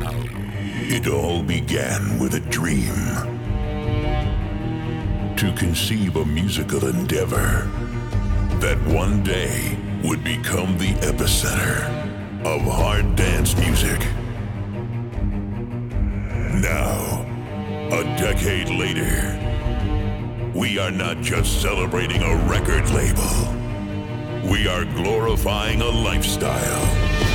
It all began with a dream. To conceive a musical endeavor that one day would become the epicenter of hard dance music. Now, a decade later, we are not just celebrating a record label. We are glorifying a lifestyle.